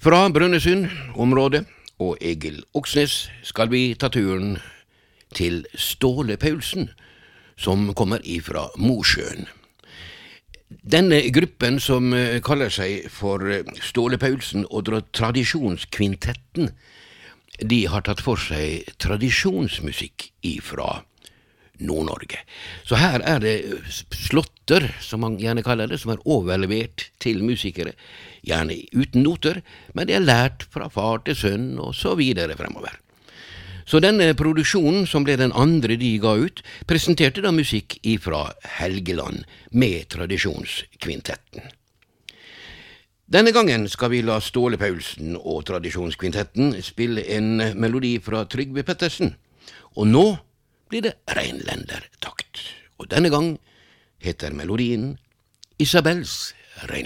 Fra Brønnøysund området og Egil Oksnes skal vi ta turen til Ståle Paulsen, som kommer ifra Mosjøen. Denne gruppen som kaller seg for Ståle Paulsen og Tradisjonskvintetten, de har tatt for seg tradisjonsmusikk ifra Nord-Norge. Så her er det slåtter, som man gjerne kaller det, som er overlevert til musikere, gjerne uten noter, men det er lært fra far til sønn og så videre fremover. Så denne produksjonen, som ble den andre de ga ut, presenterte da musikk ifra Helgeland med Tradisjonskvintetten. Denne gangen skal vi la Ståle Paulsen og Tradisjonskvintetten spille en melodi fra Trygve Pettersen, og nå blir det reinlendertakt. Og denne gang heter melodien Isabels reinlender.